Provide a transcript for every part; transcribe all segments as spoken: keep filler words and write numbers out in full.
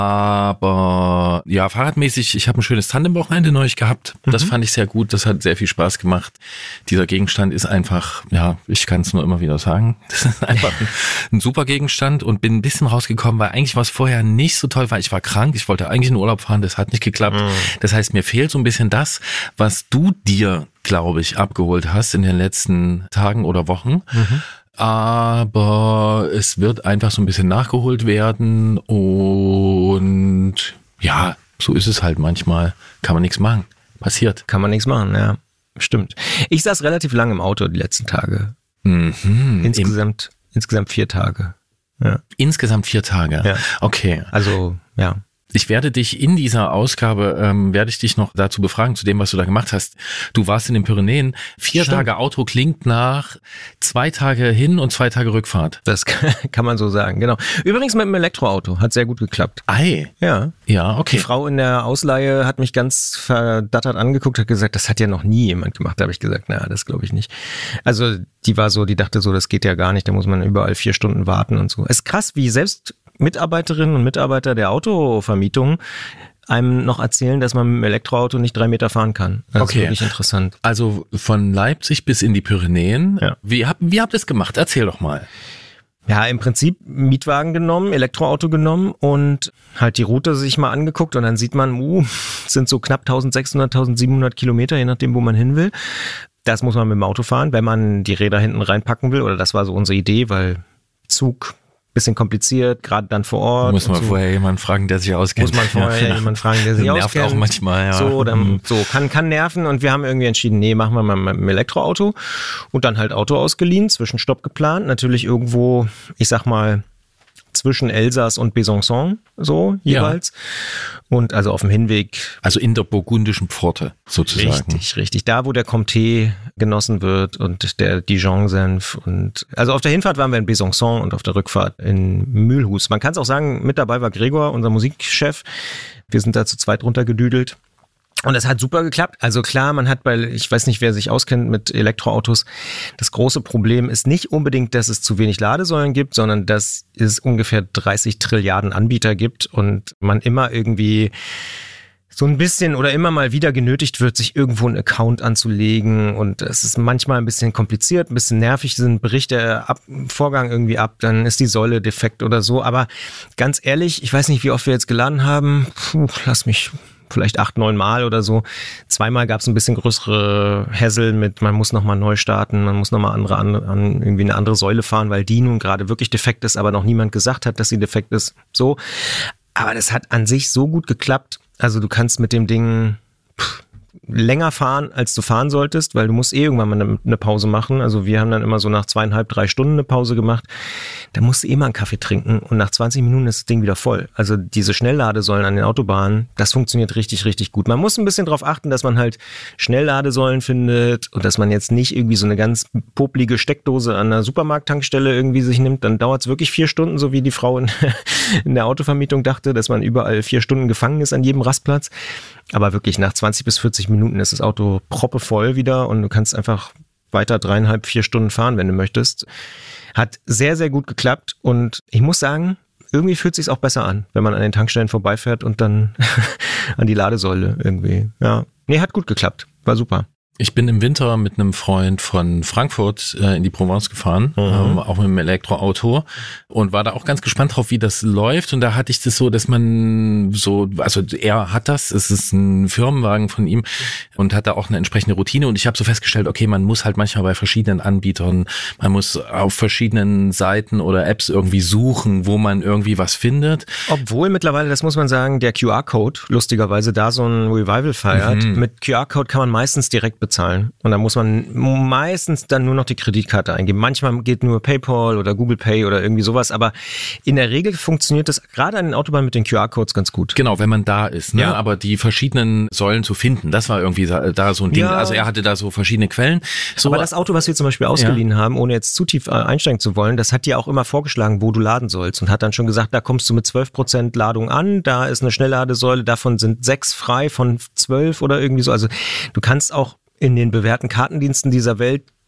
Aber ja, fahrradmäßig, ich habe ein schönes Tandemwochenende neulich gehabt. Das mhm. fand ich sehr gut, das hat sehr viel Spaß gemacht. Dieser Gegenstand ist einfach, ja, ich kann es nur immer wieder sagen, das ist einfach ein, ein super Gegenstand und bin ein bisschen rausgekommen, weil eigentlich was vorher nicht so toll war. Ich war krank, ich wollte eigentlich in Urlaub fahren, das hat nicht geklappt. Mhm. Das heißt, mir fehlt so ein bisschen das, was du dir, glaube ich, abgeholt hast in den letzten Tagen oder Wochen. Mhm. Aber es wird einfach so ein bisschen nachgeholt werden und ja, so ist es halt manchmal. Kann man nichts machen. Passiert. Kann man nichts machen, ja. Stimmt. Ich saß relativ lange im Auto die letzten Tage. Mhm. Insgesamt, insgesamt vier Tage. Ja. Insgesamt vier Tage? Ja. Okay. Also, ja. Ich werde dich in dieser Ausgabe, ähm, werde ich dich noch dazu befragen, zu dem, was du da gemacht hast. Du warst in den Pyrenäen. Vier Stimmt. Tage Auto klingt nach zwei Tage hin und zwei Tage Rückfahrt. Das kann man so sagen, genau. Übrigens mit dem Elektroauto. Hat sehr gut geklappt. Ei. Ja. Ja, okay. Die Frau in der Ausleihe hat mich ganz verdattert angeguckt, hat gesagt, das hat ja noch nie jemand gemacht. Da habe ich gesagt, na, das glaube ich nicht. Also die war so, die dachte so, das geht ja gar nicht. Da muss man überall vier Stunden warten und so. Es ist krass, wie selbst Mitarbeiterinnen und Mitarbeiter der Autovermietung einem noch erzählen, dass man mit dem Elektroauto nicht drei Meter fahren kann. Das okay. ist wirklich interessant. Also von Leipzig bis in die Pyrenäen. Ja. Wie, hab, wie habt ihr es gemacht? Erzähl doch mal. Ja, im Prinzip Mietwagen genommen, Elektroauto genommen und halt die Route sich mal angeguckt und dann sieht man, uh, sind so knapp eintausendsechshundert, eintausendsiebenhundert Kilometer, je nachdem, wo man hin will. Das muss man mit dem Auto fahren, wenn man die Räder hinten reinpacken will, oder das war so unsere Idee, weil Zug bisschen kompliziert, gerade dann vor Ort. Muss man so. vorher jemanden fragen, der sich auskennt. Muss man vorher ja. jemanden fragen, der sich nervt auskennt. Nervt auch manchmal, ja. So, dann, so kann, kann nerven und wir haben irgendwie entschieden, nee, machen wir mal mit dem Elektroauto und dann halt Auto ausgeliehen, Zwischenstopp geplant, natürlich irgendwo, ich sag mal, zwischen Elsass und Besançon, so jeweils. Ja. Und also auf dem Hinweg. Also in der burgundischen Pforte sozusagen. Richtig, richtig. Da, wo der Comté genossen wird und der Dijon-Senf. Und also auf der Hinfahrt waren wir in Besançon und auf der Rückfahrt in Mulhouse. Man kann es auch sagen, mit dabei war Gregor, unser Musikchef. Wir sind da zu zweit runtergedüdelt. Und es hat super geklappt. Also klar, man hat bei, ich weiß nicht, wer sich auskennt mit Elektroautos, das große Problem ist nicht unbedingt, dass es zu wenig Ladesäulen gibt, sondern dass es ungefähr dreißig Trilliarden Anbieter gibt und man immer irgendwie so ein bisschen oder immer mal wieder genötigt wird, sich irgendwo einen Account anzulegen und es ist manchmal ein bisschen kompliziert, ein bisschen nervig, sind Berichte ab, Vorgang irgendwie ab, dann ist die Säule defekt oder so, aber ganz ehrlich, ich weiß nicht, wie oft wir jetzt geladen haben, Puh, lass mich... vielleicht acht, neun Mal oder so. Zweimal gab es ein bisschen größere Hassel mit, man muss nochmal neu starten, man muss nochmal andere, an, an irgendwie eine andere Säule fahren, weil die nun gerade wirklich defekt ist, aber noch niemand gesagt hat, dass sie defekt ist. So. Aber das hat an sich so gut geklappt. Also du kannst mit dem Ding pff, länger fahren, als du fahren solltest, weil du musst eh irgendwann mal eine, eine Pause machen. Also wir haben dann immer so nach zweieinhalb, drei Stunden eine Pause gemacht. Da musst du eh mal einen Kaffee trinken und nach zwanzig Minuten ist das Ding wieder voll. Also diese Schnellladesäulen an den Autobahnen, das funktioniert richtig, richtig gut. Man muss ein bisschen darauf achten, dass man halt Schnellladesäulen findet und dass man jetzt nicht irgendwie so eine ganz poplige Steckdose an einer Supermarkttankstelle irgendwie sich nimmt. Dann dauert es wirklich vier Stunden, so wie die Frau in, in der Autovermietung dachte, dass man überall vier Stunden gefangen ist an jedem Rastplatz. Aber wirklich nach zwanzig bis vierzig Minuten ist das Auto proppevoll wieder und du kannst einfach weiter dreieinhalb, vier Stunden fahren, wenn du möchtest. Hat sehr, sehr gut geklappt und ich muss sagen, irgendwie fühlt es sich auch besser an, wenn man an den Tankstellen vorbeifährt und dann an die Ladesäule irgendwie. Ja, nee, hat gut geklappt, war super. Ich bin im Winter mit einem Freund von Frankfurt äh, in die Provence gefahren, mhm. ähm, auch mit einem Elektroauto und war da auch ganz gespannt drauf, wie das läuft. Und da hatte ich das so, dass man so, also er hat das, es ist ein Firmenwagen von ihm und hat da auch eine entsprechende Routine. Und ich habe so festgestellt, okay, man muss halt manchmal bei verschiedenen Anbietern, man muss auf verschiedenen Seiten oder Apps irgendwie suchen, wo man irgendwie was findet. Obwohl mittlerweile, das muss man sagen, der Q R-Code lustigerweise da so ein Revival feiert. Mhm. Mit Q R-Code kann man meistens direkt bezahlen. Und dann muss man meistens dann nur noch die Kreditkarte eingeben. Manchmal geht nur PayPal oder Google Pay oder irgendwie sowas, aber in der Regel funktioniert das gerade an den Autobahnen mit den Q R-Codes ganz gut. Genau, wenn man da ist, ne? Ja. Aber die verschiedenen Säulen zu finden, das war irgendwie da so ein Ding. Ja. Also er hatte da so verschiedene Quellen. So, aber das Auto, was wir zum Beispiel ausgeliehen ja. haben, ohne jetzt zu tief einsteigen zu wollen, das hat dir auch immer vorgeschlagen, wo du laden sollst und hat dann schon gesagt, da kommst du mit zwölf Prozent Ladung an, da ist eine Schnellladesäule, davon sind sechs frei von zwölf oder irgendwie so. Also du kannst auch in den bewährten Kartendiensten dieser Welt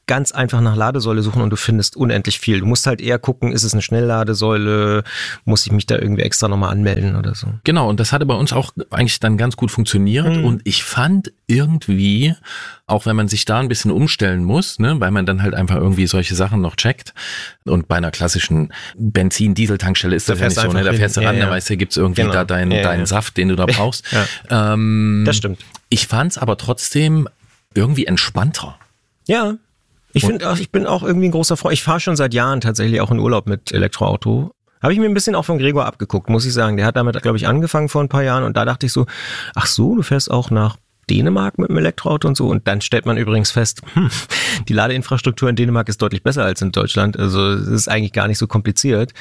ganz einfach nach Ladesäule suchen und du findest unendlich viel. Du musst halt eher gucken, ist es eine Schnellladesäule, muss ich mich da irgendwie extra nochmal anmelden oder so. Genau, und das hatte bei uns auch eigentlich dann ganz gut funktioniert mhm. und ich fand irgendwie, auch wenn man sich da ein bisschen umstellen muss, ne, weil man dann halt einfach irgendwie solche Sachen noch checkt und bei einer klassischen Benzin-Diesel-Tankstelle ist das ja nicht so, ne? Da fährst du ran, ja, ja. da weißt du, gibt's irgendwie genau. da deinen, ja, ja. deinen Saft, den du da brauchst. ja. ähm, das stimmt. Ich fand's aber trotzdem irgendwie entspannter. Ja, ich finde auch, ich bin auch irgendwie ein großer Freund. Ich fahre schon seit Jahren tatsächlich auch in Urlaub mit Elektroauto. Habe ich mir ein bisschen auch von Gregor abgeguckt, muss ich sagen. Der hat damit, glaube ich, angefangen vor ein paar Jahren und da dachte ich so, ach so, du fährst auch nach Dänemark mit dem Elektroauto und so. Und dann stellt man übrigens fest, hm, die Ladeinfrastruktur in Dänemark ist deutlich besser als in Deutschland. Also es ist eigentlich gar nicht so kompliziert.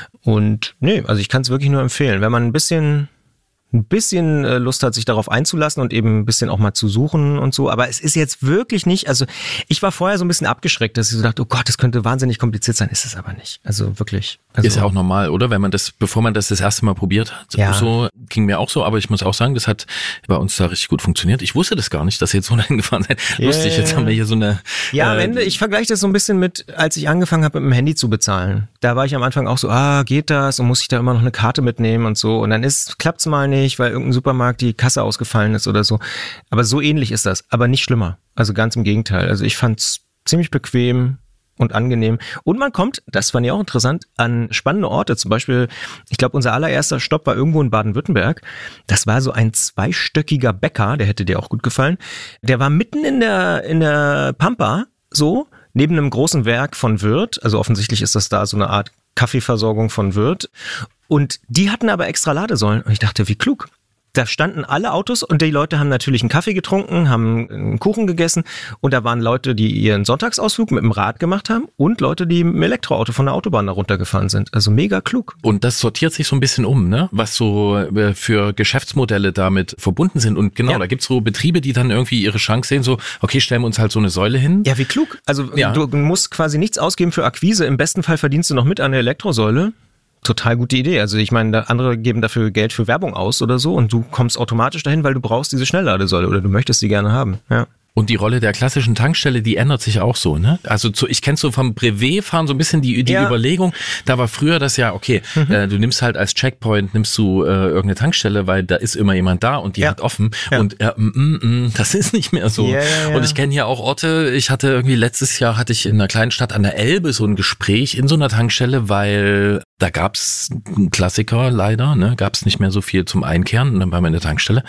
Und nee, also ich kann es wirklich nur empfehlen. Wenn man ein bisschen... ein bisschen Lust hat, sich darauf einzulassen und eben ein bisschen auch mal zu suchen und so. Aber es ist jetzt wirklich nicht, also ich war vorher so ein bisschen abgeschreckt, dass ich so dachte, oh Gott, das könnte wahnsinnig kompliziert sein. Ist es aber nicht. Also wirklich. Also ist ja auch normal, oder? Wenn man das, bevor man das das erste Mal probiert hat. Ja. So ging mir auch so, aber ich muss auch sagen, das hat bei uns da richtig gut funktioniert. Ich wusste das gar nicht, dass ihr jetzt so dahin gefahren seid. Yeah. Lustig, jetzt haben wir hier so eine... Ja, am äh, Ende, ich vergleiche das so ein bisschen mit, als ich angefangen habe, mit dem Handy zu bezahlen. Da war ich am Anfang auch so, ah, geht das? Und muss ich da immer noch eine Karte mitnehmen und so. Und dann ist, klappt's mal nicht, weil irgendein Supermarkt die Kasse ausgefallen ist oder so. Aber so ähnlich ist das, aber nicht schlimmer. Also ganz im Gegenteil. Also ich fand's ziemlich bequem und angenehm. Und man kommt, das fand ich auch interessant, an spannende Orte. Zum Beispiel, ich glaube, unser allererster Stopp war irgendwo in Baden-Württemberg. Das war so ein zweistöckiger Bäcker, der hätte dir auch gut gefallen. Der war mitten in der, in der Pampa, so, neben einem großen Werk von Wirth. Also offensichtlich ist das da so eine Art Kaffeeversorgung von Wirth. Und die hatten aber extra Ladesäulen. Und ich dachte, wie klug. Da standen alle Autos und die Leute haben natürlich einen Kaffee getrunken, haben einen Kuchen gegessen und da waren Leute, die ihren Sonntagsausflug mit dem Rad gemacht haben und Leute, die mit dem Elektroauto von der Autobahn da runtergefahren sind. Also mega klug. Und das sortiert sich so ein bisschen um, ne? Was so für Geschäftsmodelle damit verbunden sind. Und genau, ja. da gibt's so Betriebe, die dann irgendwie ihre Chance sehen, so, okay, stellen wir uns halt so eine Säule hin. Ja, wie klug. Also ja. du musst quasi nichts ausgeben für Akquise. Im besten Fall verdienst du noch mit an der Elektrosäule. Total gute Idee. Also ich meine, andere geben dafür Geld für Werbung aus oder so und du kommst automatisch dahin, weil du brauchst diese Schnellladesäule oder du möchtest sie gerne haben. Ja. Und die Rolle der klassischen Tankstelle, die ändert sich auch so, ne? Also zu, ich kenne so vom Brevet-Fahren so ein bisschen die, die ja. Überlegung, da war früher das ja, okay, mhm. äh, du nimmst halt als Checkpoint, nimmst du äh, irgendeine Tankstelle, weil da ist immer jemand da und die ja. hat offen ja. und äh, mm, mm, mm, das ist nicht mehr so. Ja, ja, ja. Und ich kenne hier auch Orte, ich hatte irgendwie letztes Jahr, hatte ich in einer kleinen Stadt an der Elbe so ein Gespräch in so einer Tankstelle, weil da gab's einen Klassiker leider, ne, gab's nicht mehr so viel zum Einkehren und dann waren wir in der Tankstelle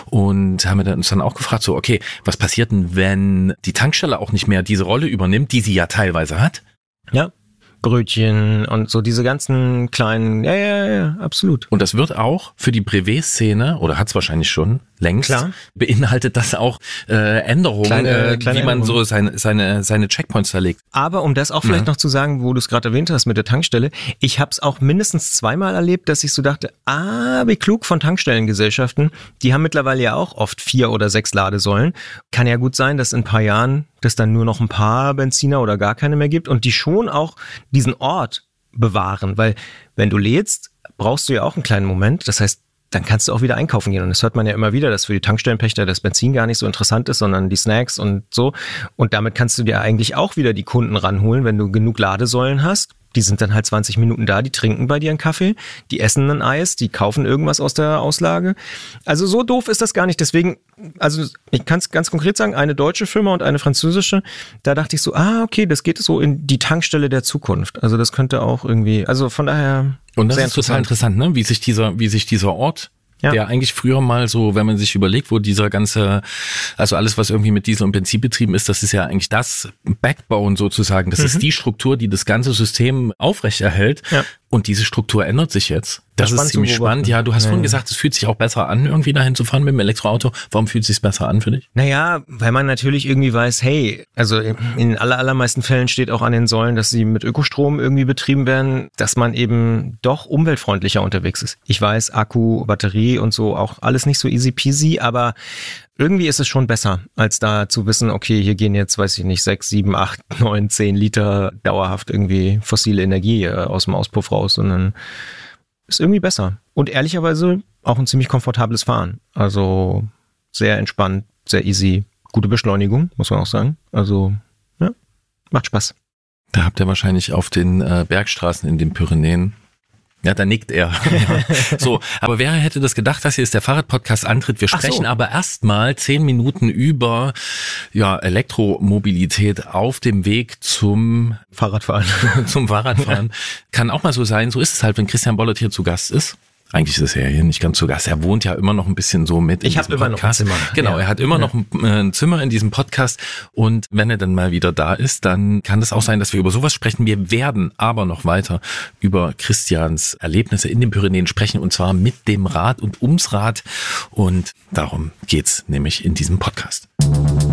und haben wir uns dann auch gefragt, so okay, was passiert denn, wenn die Tankstelle auch nicht mehr diese Rolle übernimmt, die sie ja teilweise hat? Ja, Brötchen und so diese ganzen kleinen, ja, ja, ja, absolut. Und das wird auch für die Privé-Szene, oder hat's wahrscheinlich schon längst, Klar. beinhaltet das auch äh, Änderungen, kleine, äh, kleine wie man Änderungen. so seine, seine, seine Checkpoints da legt. Aber um das auch vielleicht ja. noch zu sagen, wo du es gerade erwähnt hast mit der Tankstelle, ich habe es auch mindestens zweimal erlebt, dass ich so dachte, ah, wie klug von Tankstellengesellschaften, die haben mittlerweile ja auch oft vier oder sechs Ladesäulen. Kann ja gut sein, dass in ein paar Jahren das dann nur noch ein paar Benziner oder gar keine mehr gibt und die schon auch diesen Ort bewahren, weil wenn du lädst, brauchst du ja auch einen kleinen Moment, das heißt, dann kannst du auch wieder einkaufen gehen. Und das hört man ja immer wieder, dass für die Tankstellenpächter das Benzin gar nicht so interessant ist, sondern die Snacks und so. Und damit kannst du dir eigentlich auch wieder die Kunden ranholen, wenn du genug Ladesäulen hast. Die sind dann halt zwanzig Minuten da, die trinken bei dir einen Kaffee, die essen ein Eis, die kaufen irgendwas aus der Auslage. Also so doof ist das gar nicht. Deswegen, also ich kann es ganz konkret sagen, eine deutsche Firma und eine französische, da dachte ich so, ah, okay, das geht so in die Tankstelle der Zukunft. Also das könnte auch irgendwie, also von daher. Und das ist total interessant, ne? Wie sich dieser, wie sich dieser Ort, ja. der eigentlich früher mal so, wenn man sich überlegt, wo dieser ganze, also alles, was irgendwie mit Diesel und Benzin betrieben ist, das ist ja eigentlich das Backbone sozusagen. Das mhm. ist die Struktur, die das ganze System aufrechterhält. Ja. Und diese Struktur ändert sich jetzt. Das, das ist ziemlich spannend. Ja, du hast ja. vorhin gesagt, es fühlt sich auch besser an, irgendwie dahin zu fahren mit dem Elektroauto. Warum fühlt es sich besser an für dich? Naja, weil man natürlich irgendwie weiß, hey, also in aller, allermeisten Fällen steht auch an den Säulen, dass sie mit Ökostrom irgendwie betrieben werden, dass man eben doch umweltfreundlicher unterwegs ist. Ich weiß, Akku, Batterie und so, auch alles nicht so easy peasy, aber irgendwie ist es schon besser, als da zu wissen, okay, hier gehen jetzt, weiß ich nicht, sechs, sieben, acht, neun, zehn Liter dauerhaft irgendwie fossile Energie aus dem Auspuff raus, sondern ist irgendwie besser. Und ehrlicherweise auch ein ziemlich komfortables Fahren. Also sehr entspannt, sehr easy, gute Beschleunigung, muss man auch sagen. Also, ja. macht Spaß. Da habt ihr wahrscheinlich auf den äh, Bergstraßen in den Pyrenäen. Ja, da nickt er. Ja. So, aber wer hätte das gedacht, das hier ist der Fahrradpodcast Antritt. Wir sprechen so. aber erstmal zehn Minuten über ja, Elektromobilität auf dem Weg zum Fahrradfahren. zum Fahrradfahren. Kann auch mal so sein, so ist es halt, wenn Christian Bollert hier zu Gast ist. Eigentlich ist er hier nicht ganz zu Gast. Er wohnt ja immer noch ein bisschen so mit in ich diesem Podcast. Ich habe immer noch ein Zimmer. Genau, ja. er hat immer ja. noch ein, äh, ein Zimmer in diesem Podcast. Und wenn er dann mal wieder da ist, dann kann es auch sein, dass wir über sowas sprechen. Wir werden aber noch weiter über Christians Erlebnisse in den Pyrenäen sprechen. Und zwar mit dem Rad und ums Rad. Und darum geht's nämlich in diesem Podcast.